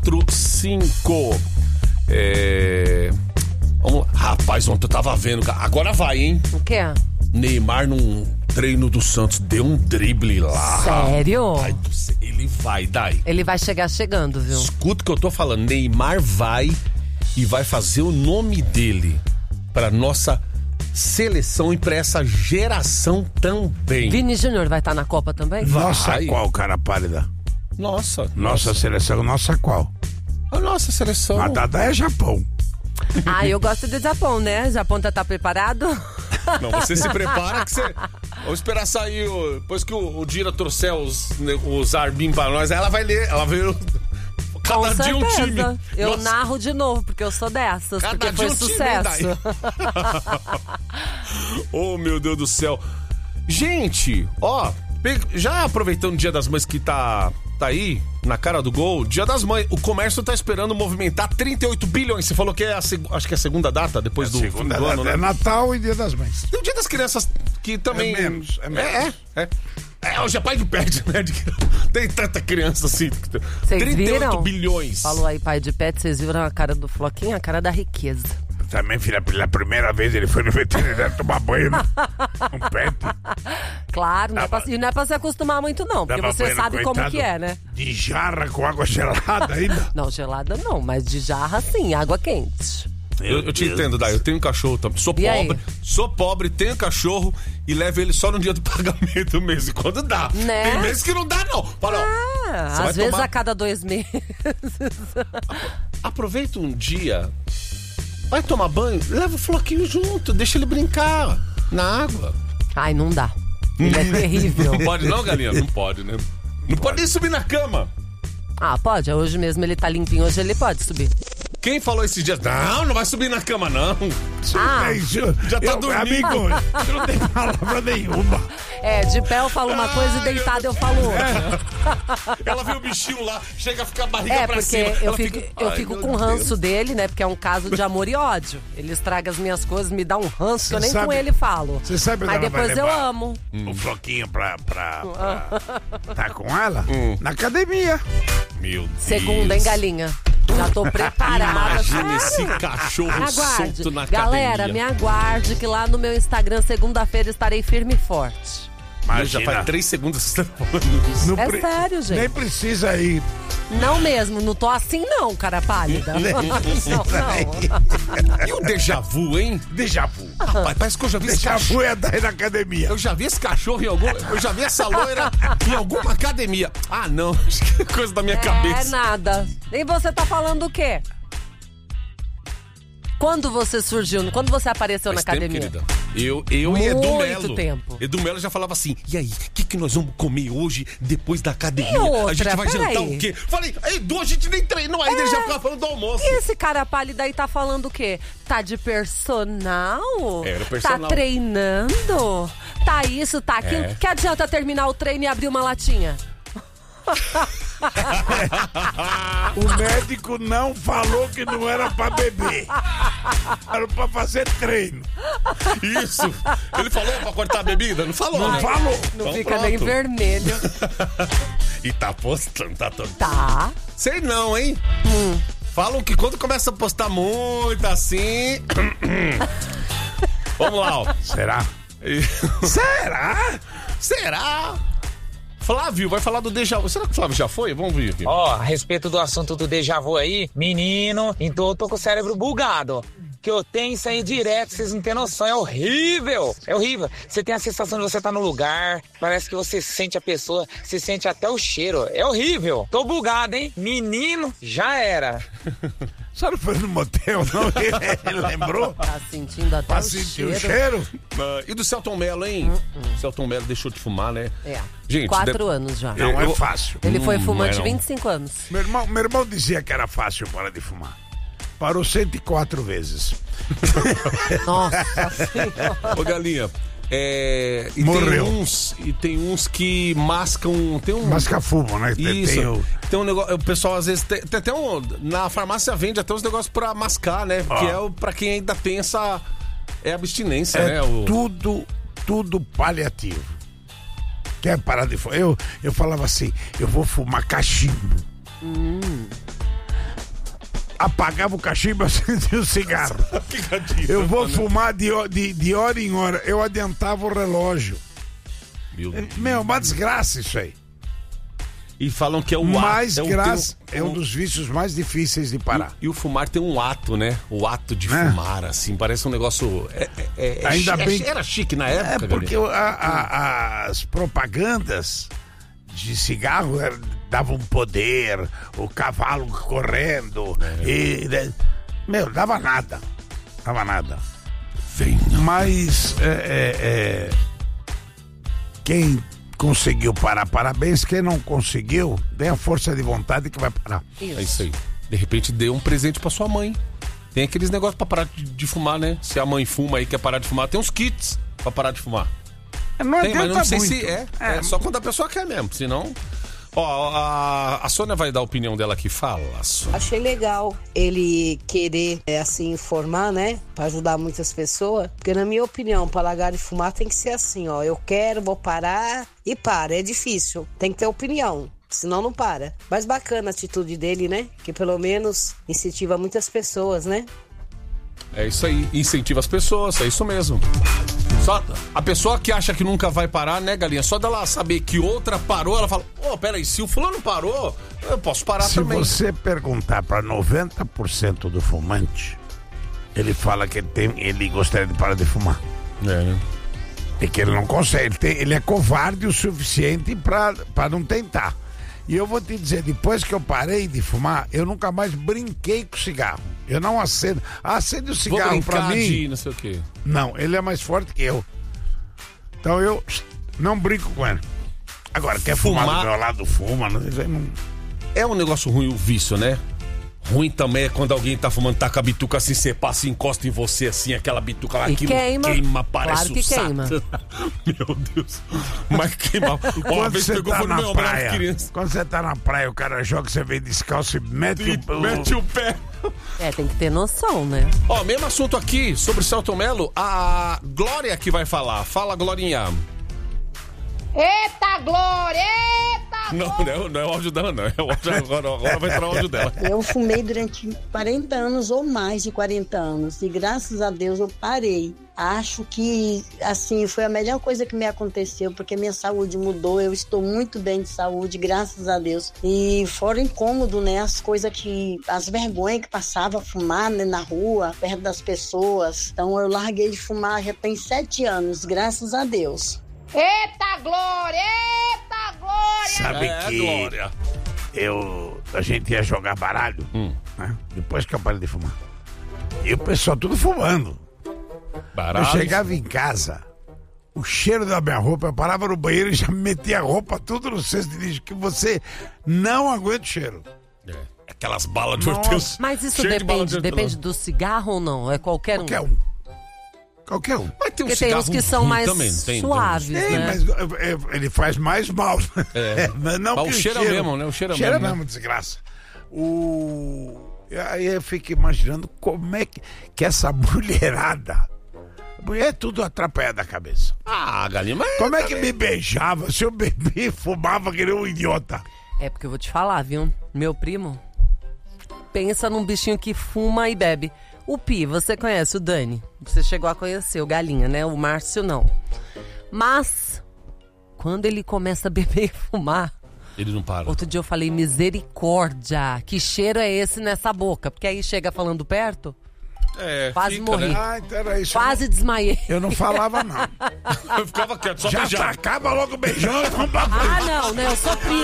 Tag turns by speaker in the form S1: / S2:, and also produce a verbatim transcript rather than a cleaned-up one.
S1: cinco. É... Vamos lá. Rapaz, ontem eu tava vendo. Agora vai, hein?
S2: O quê?
S1: Neymar num treino do Santos deu um drible lá.
S2: Sério?
S1: Ai, ele vai, Dai.
S2: Ele vai chegar chegando, viu?
S1: Escuta o que eu tô falando. Neymar vai e vai fazer o nome dele pra nossa seleção e pra essa geração também.
S2: Vini Júnior vai estar na Copa também?
S3: Nossa,
S1: Vai.
S3: qual, cara pálida?
S1: Nossa.
S3: Nossa,
S1: Nossa
S3: seleção, nossa qual?
S1: A nossa seleção.
S3: A Dada é Japão.
S2: Ah, eu gosto do Japão, né? Japão tá, tá preparado?
S1: Não, você se prepara que você... Vamos esperar sair, o... depois que o, o Dira trouxer os, os Arbim pra nós, aí ela vai ler, ela vai... Cada
S2: Com
S1: dia um
S2: certeza.
S1: time.
S2: Eu
S1: Nossa.
S2: narro de novo, porque eu sou dessas,
S1: Cada
S2: porque
S1: dia
S2: foi
S1: um time,
S2: sucesso.
S1: hein, Oh, meu Deus do céu. Gente, ó, já aproveitando o Dia das Mães que tá, tá aí, na cara do gol, Dia das Mães, o comércio tá esperando movimentar trinta e oito bilhões. Você falou que é a, seg... acho que é a segunda data, depois
S3: É
S1: do
S3: segunda
S1: fim do ano,
S3: data,
S1: né?
S3: é Natal e Dia das Mães.
S1: Tem o Dia das Crianças que também...
S3: É menos, é menos.
S1: É, é. É, hoje é pai de pet, né? Tem tanta criança assim.
S2: Vocês
S1: trinta e oito
S2: viram?
S1: bilhões.
S2: Falou aí, pai de pet, vocês viram a cara do Floquinho? A cara da riqueza.
S3: Também, filha, pela primeira vez ele foi no veterinário tomar banho, né? Um pet.
S2: Claro, não é
S3: Dava-
S2: pra, e não é pra se acostumar muito não, porque
S3: Dava
S2: você
S3: banho,
S2: sabe como
S3: coitado,
S2: que é, né?
S3: De jarra com água gelada ainda.
S2: Não, gelada não, mas de jarra sim, água quente.
S1: Eu, eu te
S3: Deus.
S1: entendo, Dai. Eu tenho um cachorro também. Sou
S2: E aí?
S1: pobre, sou pobre, tenho cachorro e levo ele só no dia do pagamento mesmo. Quando dá.
S2: Né?
S1: Tem meses que não dá, não. Fala, ó,
S2: Ah,
S1: Você vai
S2: às vezes
S1: tomar-
S2: a cada dois meses.
S1: aproveita um dia, vai tomar banho, leva o Floquinho junto, deixa ele brincar na água.
S2: Ai, não dá. Ele é terrível.
S1: Não pode não, galinha? Não pode, né? Não pode nem subir na cama.
S2: Ah, pode. Hoje mesmo ele tá limpinho, hoje ele pode subir.
S1: Quem falou esses dias? Não, não vai subir na cama, não.
S2: Ah,
S3: Isso,
S1: já tá
S3: eu,
S1: dormindo.
S3: Amigo, você não tem palavra nenhuma.
S2: é, de pé eu falo uma coisa e deitado eu falo outra.
S1: Ela vê o bichinho lá, chega a ficar a barriga
S2: É,
S1: pra
S2: porque
S1: cima.
S2: eu
S1: Ela
S2: fico,
S1: fica,
S2: eu
S1: "Ai,
S2: fico
S1: meu
S2: com
S1: Deus."
S2: ranço dele, né? Porque é um caso de amor e ódio. Ele estraga as minhas coisas, me dá um ranço que eu
S3: Cê
S2: nem
S3: sabe-
S2: com ele falo.
S3: Você sabe onde
S2: Aí
S3: ela vai
S2: depois eu
S3: levar
S2: amo.
S3: o Floquinho pra, pra, pra tá com ela? Na academia.
S1: Meu Deus.
S2: Segunda, hein, galinha? Já tô preparada.
S1: Imagina esse cachorro
S2: Me aguarde.
S1: solto na
S2: Galera,
S1: academia.
S2: me aguarde que lá no meu Instagram, segunda-feira, estarei firme e forte.
S1: Já
S3: Imagina.
S1: faz três segundos que você tá falando isso.
S3: Não
S2: É
S3: pre-
S2: sério, gente.
S3: Nem precisa ir.
S2: Não mesmo, não tô assim não, cara pálida. Não, não.
S1: E o déjà vu, hein?
S3: Déjà vu.
S1: Rapaz, parece que eu já vi esse
S3: Déjà
S1: cachorro.
S3: vu é daí na academia.
S1: Eu já vi esse cachorro em algum. Eu já vi essa loira em alguma academia. Ah, não. Acho que é coisa da minha
S2: É
S1: cabeça.
S2: nada. E você tá falando o quê? Quando você surgiu, quando você apareceu
S1: Faz
S2: na
S1: tempo,
S2: academia?
S1: querida. Eu, eu e Edu
S2: Muito
S1: Melo.
S2: tempo.
S1: Edu Melo já falava assim: e aí, o que, que nós vamos comer hoje depois da academia?
S2: E outra,
S1: a gente vai jantar
S2: peraí.
S1: o quê? Falei, Edu, a gente nem treinou ainda, ele já ficava falando do almoço.
S2: E esse cara pálido aí tá falando o quê? Tá de personal?
S1: Era personal.
S2: Tá treinando? Tá isso, tá aquilo?
S1: É.
S2: Que adianta terminar o treino e abrir uma latinha?
S3: O médico não falou que não era pra beber. Era pra fazer treino.
S1: Isso. Ele falou pra cortar a bebida? Não falou,
S3: Não
S1: né?
S3: falou.
S2: Não
S1: Então
S2: fica nem
S1: pronto.
S2: vermelho.
S1: E tá postando, tá todo.
S2: Tá.
S1: Sei não, hein? Falam que quando começa a postar muito assim. Vamos lá, ó.
S3: Será?
S1: Será? Será? Flávio vai falar do déjà vu. Será que o Flávio já foi? Vamos ver aqui.
S4: Ó, a respeito do assunto do déjà vu aí, menino, então eu tô com o cérebro bugado. Que eu tenho isso aí direto, vocês não têm noção, é horrível, é horrível. Você tem a sensação de você tá no lugar, parece que você sente a pessoa, você sente até o cheiro, é horrível. Tô bugado, hein? Menino, já era.
S3: Só não foi no motel, não? Ele lembrou?
S2: Tá sentindo até
S3: Pra
S2: o
S3: sentir o
S2: cheiro.
S3: cheiro?
S1: Ah, e do Celton Mello, hein? Celton Mello deixou de fumar, né?
S2: É.
S1: Gente,
S2: Quatro
S1: de-
S2: anos já.
S3: Não
S1: Eu-
S3: é fácil.
S2: Ele foi
S1: Hum,
S2: fumante
S1: não é não.
S2: vinte e cinco anos.
S3: Meu irmão, meu irmão dizia que era fácil parar de fumar. Parou cento e quatro vezes.
S2: Nossa senhora.
S1: Ô, Galinha, é... E
S3: Morreu.
S1: Tem uns, e tem uns que mascam... Tem um...
S3: Masca fumo, né? Tem-
S1: Isso.
S3: tem o-
S1: Tem um negócio... O pessoal, às vezes, tem, tem até um... Na farmácia vende até uns negócios pra mascar, né? Que é o, pra quem ainda tem essa... É abstinência,
S3: É
S1: né? O...
S3: tudo, tudo paliativo. Quer parar de fumar? Eu, eu falava assim, eu vou fumar cachimbo. apagava o cachimbo e acendia o cigarro. Eu vou fumar de, de, de hora em hora. Eu adiantava o relógio.
S1: Meu,
S3: Meu, uma desgraça isso aí.
S1: E falam que é o
S3: Mais
S1: ato.
S3: graça,
S1: é,
S3: é
S1: um,
S3: um dos vícios mais difíceis de parar.
S1: E, e o fumar tem um ato, né? O ato de
S3: É.
S1: fumar, assim, parece um negócio. É, é, é,
S3: Ainda
S1: é,
S3: bem-
S1: Era chique na
S3: É
S1: época,
S3: porque
S1: galera.
S3: a- a- as propagandas de cigarro eh, davam poder, o cavalo correndo, e, né, meu, dava nada, dava nada.
S1: Venha.
S3: Mas é, é, é, quem conseguiu parar, parabéns. Quem não conseguiu, tem a força de vontade que vai parar.
S1: É isso aí. De repente dê um presente pra sua mãe. Tem aqueles negócios pra parar de, de fumar, né? Se a mãe fuma aí, quer parar de fumar, tem uns kits pra parar de fumar.
S3: Não
S1: Tem, mas não
S3: adianta
S1: sei
S3: muito.
S1: se é. É só quando a pessoa quer mesmo, senão... Ó, a, a Sônia vai dar a opinião dela aqui. Fala, Sônia.
S5: Achei legal ele querer, é, assim, informar, né? Pra ajudar muitas pessoas. Porque, na minha opinião, pra largar de fumar tem que ser assim, ó. Eu quero, vou parar e para. É difícil. Tem que ter opinião. Senão não para. Mas bacana a atitude dele, né? Que pelo menos incentiva muitas pessoas, né?
S1: É isso aí. Incentiva as pessoas, é isso mesmo. Só a pessoa que acha que nunca vai parar, né, Galinha? Só dela saber que outra parou, ela fala: Ô, oh, peraí, se o fulano parou, eu posso parar
S3: Se
S1: também.
S3: você perguntar para noventa por cento do fumante, ele fala que ele, tem, ele gostaria de parar de fumar.
S1: É, né?
S3: É que ele não consegue, ele, tem- ele é covarde o suficiente para não tentar. E eu vou te dizer, depois que eu parei de fumar, eu nunca mais brinquei com cigarro. Eu não acendo. Acende o
S1: Vou
S3: cigarro pra
S1: brincar
S3: mim.
S1: de não sei o quê.
S3: Não, ele é mais forte que eu. Então eu não brinco com ele. Agora, quer fumar,
S1: Fumar-
S3: do meu lado, fuma. Não, isso aí não...
S1: É um negócio ruim o vício, né? Ruim também é quando alguém tá fumando, tá com a bituca assim, você passa e encosta em você assim, aquela bituca lá,
S2: E
S1: aquilo
S2: queima.
S1: queima, parece
S2: Claro que
S1: um saco.
S2: queima.
S1: Meu Deus. Mas queima. Ó, uma
S3: Quando
S1: vez
S3: você
S1: pegou,
S3: tá
S1: foi no
S3: na
S1: meu braço,
S3: praia,
S1: criança.
S3: quando você tá na praia, o cara joga, você vem descalço e mete
S1: E
S3: o...
S1: mete o pé.
S2: É, tem que ter noção, né?
S1: Ó, mesmo assunto aqui sobre Celton Mello, a Glória que vai falar. Fala, Glorinha.
S6: Eita, Glória! Eita!
S1: Não, não, é, não é o áudio dela, não. É o áudio, agora, agora vai entrar o áudio dela.
S7: Eu fumei durante quarenta anos ou mais de quarenta anos e graças a Deus eu parei. Acho que, assim, foi a melhor coisa que me aconteceu porque minha saúde mudou, eu estou muito bem de saúde, graças a Deus. E fora o incômodo, né, as coisas que, as vergonhas que passava a fumar, né, na rua, perto das pessoas. Então eu larguei de fumar já tem sete anos, graças a Deus.
S6: Eita, Glória! Eita, Glória!
S3: Sabe
S1: É,
S3: que
S1: Glória.
S3: eu, a gente ia jogar baralho,
S1: Hum.
S3: né? Depois que eu parei de fumar. E o pessoal tudo fumando.
S1: Baralho.
S3: Eu chegava em casa, o cheiro da minha roupa, eu parava no banheiro e já metia a roupa tudo no cesto de lixo, que você não aguenta o cheiro.
S1: É, aquelas balas de
S3: Nossa.
S1: hortelã.
S2: Mas isso
S1: Cheio de bala de
S2: depende,
S1: hortelã.
S2: depende do cigarro ou não? É qualquer um?
S3: Qualquer um. Qualquer um.
S1: Mas tem um
S2: Porque tem uns
S1: cigarro
S2: que são
S1: ruim
S2: mais
S1: também, não tem?
S2: suaves,
S3: Tem,
S2: né?
S3: mas é, é, ele faz mais mal.
S1: É.
S3: mas não
S1: Mas
S3: que
S1: o cheiro é mesmo, né? O cheiro é
S3: cheiro
S1: mesmo, né?
S3: mesmo, desgraça. O... Aí eu fico imaginando como é que, que essa mulherada... A mulher é tudo atrapalhada da cabeça.
S1: Ah, Galinha, mas...
S3: Como é que me beijava se eu bebia e fumava que nem um idiota?
S2: É porque eu vou te falar, viu? Meu primo, pensa num bichinho que fuma e bebe. O Pi, você conhece o Dani? Você chegou a conhecer o Galinha, né? O Márcio não. Mas, quando ele começa a beber e fumar...
S1: Ele não para.
S2: Outro dia eu falei, misericórdia, que cheiro é esse nessa boca? Porque aí chega falando perto,
S1: É,
S2: quase
S1: fica,
S2: morri.
S1: né?
S3: Ah, então era isso.
S2: quase desmaiei.
S3: Eu não falava, não.
S1: Eu ficava quieto, só
S3: Já
S1: beijava.
S3: acaba logo o beijão e vamos pra frente.
S2: Ah, não, né? Eu sou prima.